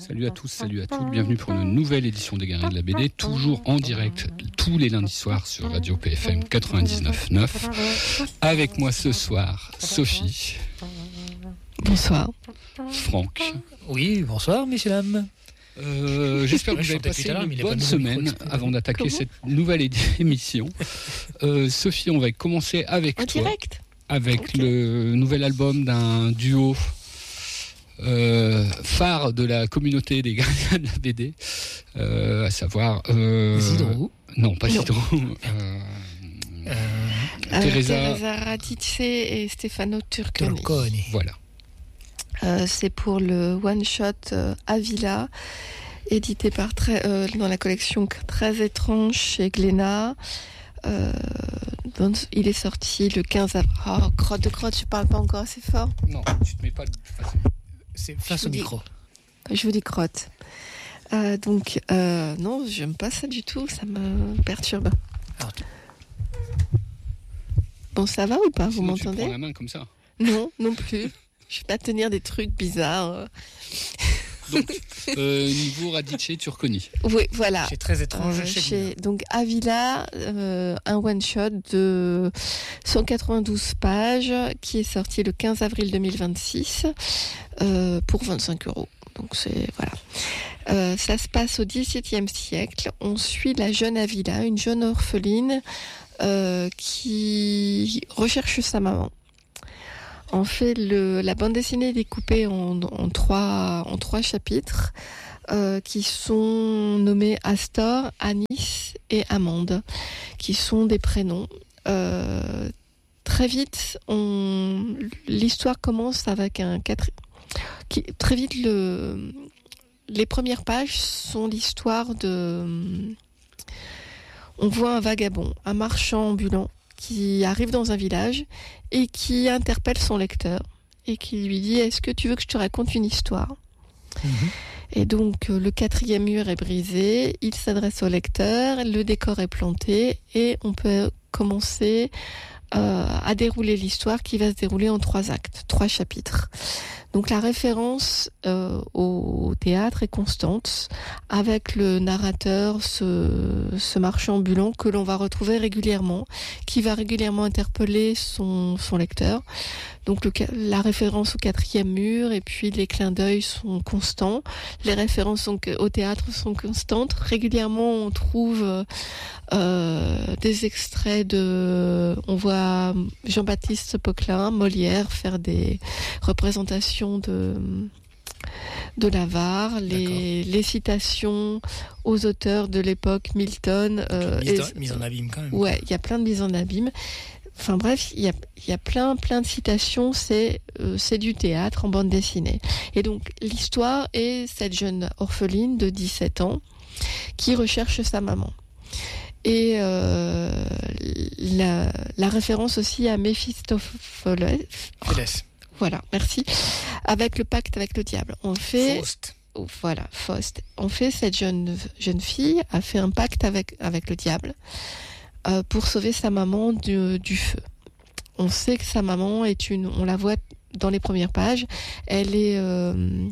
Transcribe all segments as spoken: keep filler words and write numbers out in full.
Salut à tous, salut à toutes, bienvenue pour une nouvelle édition des Guerriers de la B D, toujours en direct tous les lundis soirs sur Radio P F M quatre-vingt-dix-neuf neuf. Avec moi ce soir, Sophie. Bonsoir. Franck. Oui, bonsoir, messieurs, dames. Euh, j'espère que vous avez passé une bonne semaine avant d'attaquer Comment cette nouvelle émission. Euh, Sophie, on va commencer avec en toi. direct Avec okay. le nouvel album d'un duo euh, phare de la communauté des gardiens de la B D, euh, à savoir... Euh, Zidrou. Non, pas Non. Zidrou. Euh, Euh, Euh, Teresa... Teresa Radice et Stefano Turconi. Turconi. Voilà. Euh, c'est pour le one-shot euh, Avila, édité par très, euh, dans la collection Très étrange chez Glénat. Euh, donc, il est sorti le quinze avril. Oh, crotte de crotte, je parle pas encore assez fort. Non, tu te mets pas de façon. C'est face au dis- micro. Je vous dis crotte. Euh, donc, euh, non, j'aime pas ça du tout, ça me perturbe. Alors, tu- Bon, ça va ou pas? Vous Sinon, tu te prends m'entendez? la main comme ça. Non, non plus. Je vais pas tenir des trucs bizarres. Donc, euh, niveau Radice Turconi. Oui, voilà. C'est très étrange Euh, chez chez, donc Avila, euh, un one-shot de cent quatre-vingt-douze pages qui est sorti le quinze avril deux mille vingt-six euh, pour vingt-cinq euros. Donc c'est voilà. Euh, ça se passe au dix-septième siècle. On suit la jeune Avila, une jeune orpheline euh, qui recherche sa maman. En fait, le, la bande dessinée est découpée en, en, trois, en trois chapitres euh, qui sont nommés Astor, Anis et Amande, qui sont des prénoms. Euh, très vite, on, l'histoire commence avec un... Quatre, qui, très vite, le, les premières pages sont l'histoire de... On voit un vagabond, un marchand ambulant, qui arrive dans un village et qui interpelle son lecteur et qui lui dit « Est-ce que tu veux que je te raconte une histoire ?» Mm-hmm. Et donc euh, le quatrième mur est brisé, il s'adresse au lecteur, le décor est planté et on peut commencer euh, à dérouler l'histoire qui va se dérouler en trois actes, trois chapitres. Donc la référence euh, au théâtre est constante, avec le narrateur, ce, ce marchand ambulant que l'on va retrouver régulièrement, qui va régulièrement interpeller son, son lecteur. Donc le, la référence au quatrième mur et puis les clins d'œil sont constants. Les références sont, au théâtre sont constantes. Régulièrement, on trouve euh, des extraits de... On voit Jean-Baptiste Poquelin, Molière faire des représentations de... de l'avare, les, les citations aux auteurs de l'époque, Milton. Euh, mise, et, dans, mise en abîme quand même. Ouais, il y a plein de mises en abîme. Enfin bref, il y a, y a plein, plein de citations, c'est, euh, c'est du théâtre en bande dessinée. Et donc l'histoire est cette jeune orpheline de dix-sept ans qui recherche sa maman. Et euh, la, la référence aussi à Méphistophélès. Phélès. Voilà, merci. Avec le pacte avec le diable. On fait... Faust. Voilà, Faust. On fait, cette jeune, jeune fille a fait un pacte avec, avec le diable euh, pour sauver sa maman du, du feu. On sait que sa maman est une... On la voit dans les premières pages. Elle est... Euh,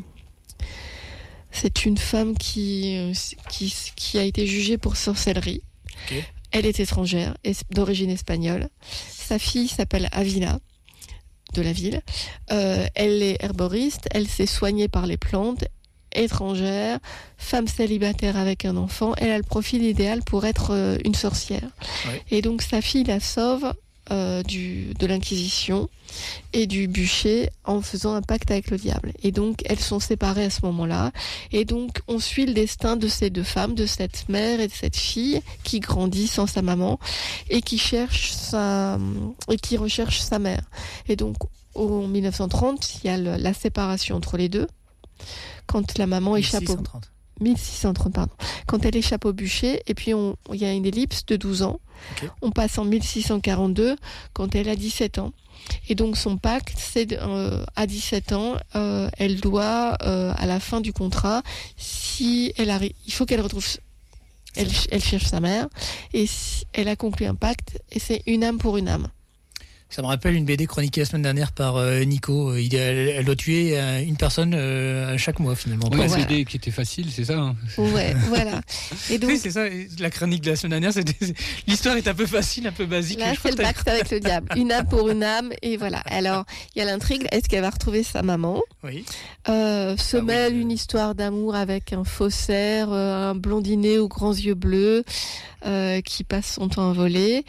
c'est une femme qui, qui, qui a été jugée pour sorcellerie. Okay. Elle est étrangère, d'origine espagnole. Sa fille s'appelle Avila, de la ville. Euh, elle est herboriste, elle s'est soignée par les plantes, étrangère, femme célibataire avec un enfant. Elle a le profil idéal pour être euh, une sorcière. Ouais. Et donc sa fille la sauve euh, du, de l'Inquisition et du bûcher en faisant un pacte avec le diable. Et donc elles sont séparées à ce moment-là. Et donc on suit le destin de ces deux femmes, de cette mère et de cette fille qui grandit sans sa maman et qui cherche sa et qui recherche sa mère. Et donc en mille neuf cent trente, il y a le, la séparation entre les deux. Quand la maman échappe au mille six cent trente pardon. Quand elle échappe au bûcher, et puis on, il y a une ellipse de douze ans. Okay. On passe en mille six cent quarante-deux quand elle a dix-sept ans. Et donc son pacte, c'est euh, à dix-sept ans, euh, elle doit, euh, à la fin du contrat, si elle arrive, il faut qu'elle retrouve, elle, elle cherche sa mère, et si, elle a conclu un pacte, et c'est une âme pour une âme. Ça me rappelle une B D chroniquée la semaine dernière par euh, Nico. Il, elle, elle doit tuer euh, une personne euh, chaque mois finalement. Ouais, Voilà. c'est des qui était facile, c'est ça hein. Ouais, voilà. Et donc, Oui, c'est ça. La chronique de la semaine dernière, c'était... l'histoire est un peu facile, un peu basique. là, Je crois c'est le que t'as- pacte avec le diable. Une âme pour une âme, et voilà. Alors, il y a l'intrigue. Est-ce qu'elle va retrouver sa maman? Oui. Euh, se Ah oui, mêle euh. une histoire d'amour avec un faussaire, euh, un blondinet aux grands yeux bleus, euh, qui passe son temps à voler.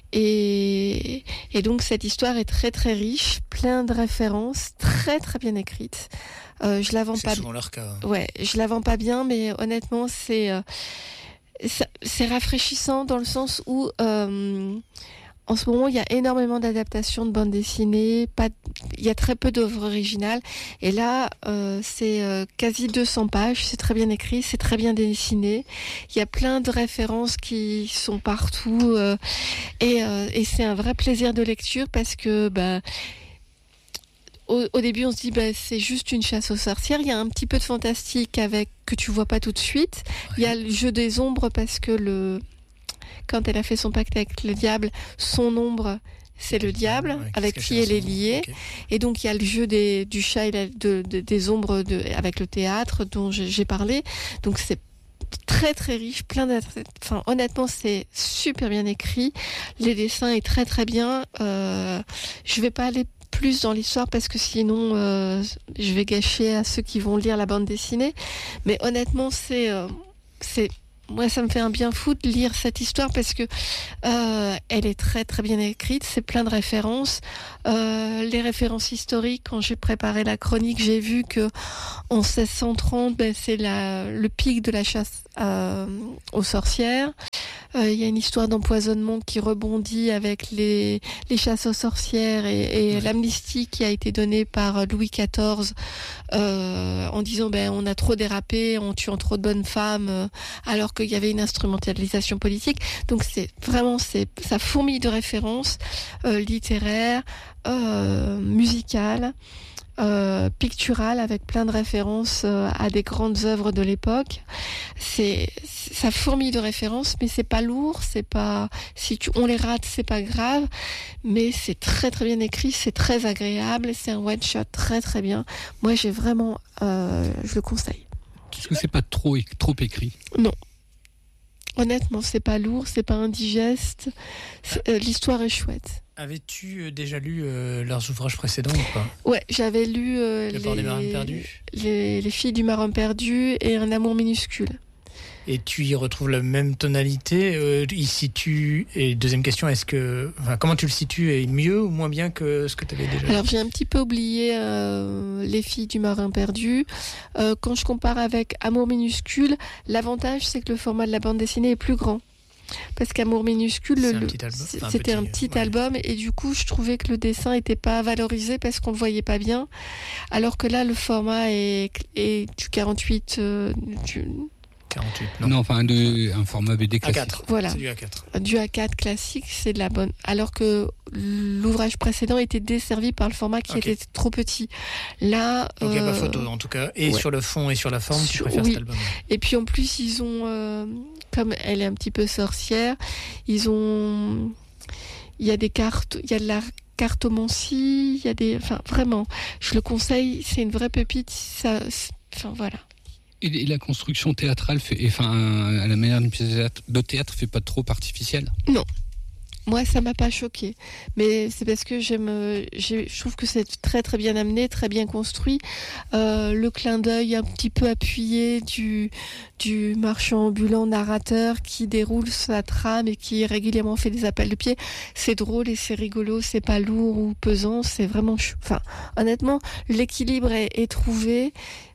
Et, et donc cette histoire est très très riche, plein de références, très très bien écrite. Euh, je la vends C'est pas. souvent leur cas. Ouais, je la vends pas bien, mais honnêtement, c'est euh, ça- c'est rafraîchissant dans le sens où euh, en ce moment, il y a énormément d'adaptations de bandes dessinées, pas, il y a très peu d'œuvres originales. Et là, euh, c'est euh, quasi deux cents pages, c'est très bien écrit, c'est très bien dessiné. Il y a plein de références qui sont partout, euh, et, euh, et c'est un vrai plaisir de lecture parce que bah, au, au début, on se dit bah, c'est juste une chasse aux sorcières. Il y a un petit peu de fantastique avec que tu vois pas tout de suite. Ouais. Il y a le jeu des ombres parce que le quand elle a fait son pacte avec le diable, son ombre, c'est le diable, ouais, avec qui elle est liée. Okay. Et donc, il y a le jeu des, du chat et la, de, de, des ombres de, avec le théâtre dont j'ai, j'ai parlé. Donc, c'est très, très riche, plein de... Enfin, honnêtement, c'est super bien écrit. Les dessins est très, très bien. Euh, je vais pas aller plus dans l'histoire parce que sinon, euh, je vais gâcher à ceux qui vont lire la bande dessinée. Mais honnêtement, c'est... Euh, c'est moi, ça me fait un bien fou de lire cette histoire parce que euh, elle est très très bien écrite, c'est plein de références. Euh, les références historiques, quand j'ai préparé la chronique, j'ai vu que en seize cent trente, ben, c'est la, le pic de la chasse euh, aux sorcières. Il euh, y a une histoire d'empoisonnement qui rebondit avec les, les chasses aux sorcières et, et ouais. l'amnistie qui a été donnée par Louis quatorze euh, en disant ben on a trop dérapé, on tue trop de bonnes femmes, euh, alors qu'il y avait une instrumentalisation politique. Donc c'est vraiment c'est ça fourmille de références euh, littéraires, euh, musicales. Euh, pictural avec plein de références euh, à des grandes œuvres de l'époque. C'est, c'est ça fourmille de références, mais c'est pas lourd, c'est pas si tu, on les rate, c'est pas grave, mais c'est très très bien écrit, c'est très agréable, c'est un one shot très très bien. Moi j'ai vraiment, euh, je le conseille. Est-ce que c'est pas trop trop écrit? Non. Honnêtement, c'est pas lourd, c'est pas indigeste. C'est, euh, l'histoire est chouette. Avais-tu déjà lu euh, leurs ouvrages précédents ou pas? Ouais, j'avais lu euh, les, des marins perdus. Les, les filles du marin perdu et Un amour minuscule. Et tu y retrouves la même tonalité. Euh, il situe. Et deuxième question, est-ce que, enfin, comment tu le situes? Est mieux ou moins bien que ce que tu avais déjà lu? Alors j'ai un petit peu oublié euh, Les filles du marin perdu. Euh, quand je compare avec Amour minuscule, l'avantage c'est que le format de la bande dessinée est plus grand. Parce qu'Amour minuscule, c'est le, un petit album, enfin, c'était un petit, petit ouais. album et du coup je trouvais que le dessin n'était pas valorisé parce qu'on le voyait pas bien. Alors que là le format est, est du quarante-huit. Euh, du, quarante-huit, non. Non, enfin de, un format B D classique. A quatre, voilà. C'est du A quatre. Du A quatre classique, c'est de la bonne. Alors que l'ouvrage précédent était desservi par le format qui okay. était trop petit. Là, donc il n'y a euh... pas photo en tout cas. Et ouais. sur le fond et sur la forme, sur... tu préfères oui. cet album. Et puis en plus, ils ont, euh, comme elle est un petit peu sorcière, ils ont, il y a des cartes, il y a de la cartomancie, il y a des, enfin vraiment, je le conseille, c'est une vraie pépite. Ça, enfin voilà. Et la construction théâtrale, fait, enfin, à la manière d'une pièce de théâtre, fait pas trop artificielle? Non. Moi, ça m'a pas choqué. Mais c'est parce que j'aime, j'ai, je trouve que c'est très très bien amené, très bien construit. Euh, le clin d'œil un petit peu appuyé du, du marchand ambulant narrateur qui déroule sa trame et qui régulièrement fait des appels de pied. C'est drôle et c'est rigolo, c'est pas lourd ou pesant, c'est vraiment... Chou- enfin, honnêtement, l'équilibre est, est trouvé.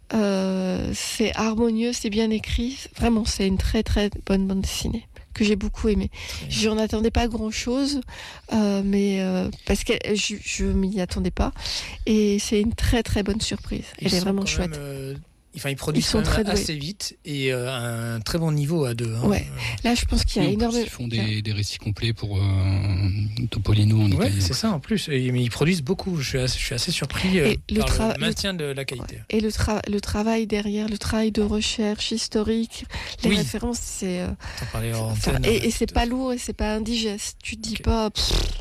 Euh, c'est harmonieux, c'est bien écrit. Vraiment, c'est une très très bonne bande dessinée que j'ai beaucoup aimée. Je n'en attendais pas grand-chose, euh, mais euh, parce que je, je m'y attendais pas. Et c'est une très très bonne surprise. Elle ils est vraiment même, chouette. Euh... Enfin, ils produisent ils sont très assez vite et euh, un très bon niveau à deux. Hein. Ouais. Là, je pense qu'il y a énormément. Ils font des, des récits complets pour euh, Topolino en ouais, italien. C'est ça en plus. Et, mais ils produisent beaucoup. Je suis assez, je suis assez surpris euh, le par tra- le maintien le... de la qualité. Et le, tra- le travail derrière, le travail de recherche historique, les oui. références, c'est. Euh... T'en parlais en enfin, antenne, et, ouais, et c'est pas lourd et c'est pas indigeste. Tu te dis okay. pas. Pff,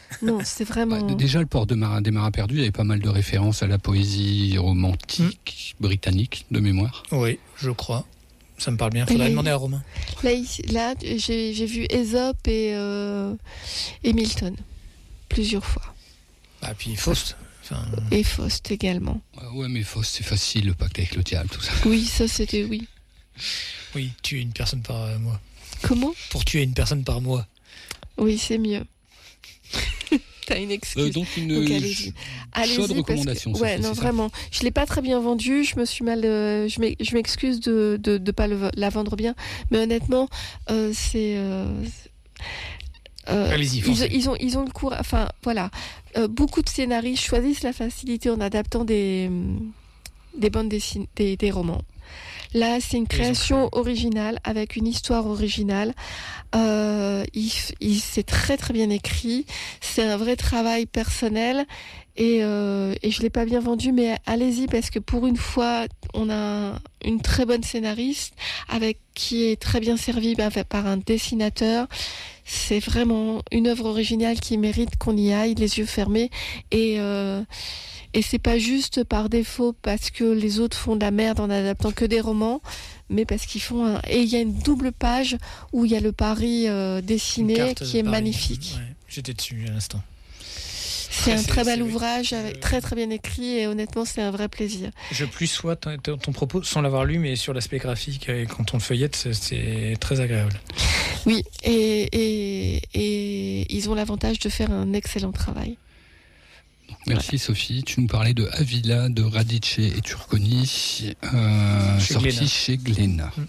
Non, c'est vraiment... Bah, déjà, le port de Marin, des Marins perdus, il y avait pas mal de références à la poésie romantique mmh. britannique, de mémoire. Oui, je crois. Ça me parle bien. Faudrait et demander à Romain. Là, ici, là j'ai, j'ai vu Ésope et, euh, et Milton, plusieurs fois. Ah, puis Faust. Enfin... Et Faust également. Ouais, ouais, mais Faust, c'est facile, le pacte avec le diable, tout ça. Oui, ça, c'était oui. Oui, tuer une personne par euh, mois. Comment ? Pour tuer une personne par mois. Oui, c'est mieux. T'as une excuse. Euh, donc une donc, allez-y. Allez-y, chaude recommandation. Que, ouais, non, vraiment. Je l'ai pas très bien vendu. Je me suis mal. Euh, je m'excuse de de, de pas le, la vendre bien, mais honnêtement, euh, c'est. Euh, euh, allez-y. Ils, ils ont ils ont le cours. Enfin voilà. Euh, beaucoup de scénaristes choisissent la facilité en adaptant des des bandes dessinées, des, des romans. Là, c'est une création originale avec une histoire originale. Euh, il, il, c'est très très bien écrit. C'est un vrai travail personnel et, euh, et je l'ai pas bien vendu, mais allez-y parce que pour une fois, on a une très bonne scénariste avec qui est très bien servie ben, par un dessinateur. C'est vraiment une œuvre originale qui mérite qu'on y aille les yeux fermés et euh, Et c'est pas juste par défaut parce que les autres font de la merde en adaptant que des romans, mais parce qu'ils font un... Et il y a une double page où il y a le Paris euh, dessiné qui est Paris. Magnifique. Ouais, j'étais dessus à l'instant. C'est un très bel ouvrage, avec, très très bien écrit et honnêtement c'est un vrai plaisir. Je plus sois ton, ton propos sans l'avoir lu, mais sur l'aspect graphique et quand on le feuillette, c'est, c'est très agréable. Oui, et, et, et ils ont l'avantage de faire un excellent travail. Merci ouais. Sophie. Tu nous parlais de Avila, de Radice et Turconi, euh, sorti chez Glénat. Mm.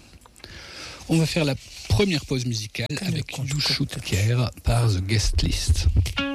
On va faire la première pause musicale Comme avec You Shoot Care par The Guest List.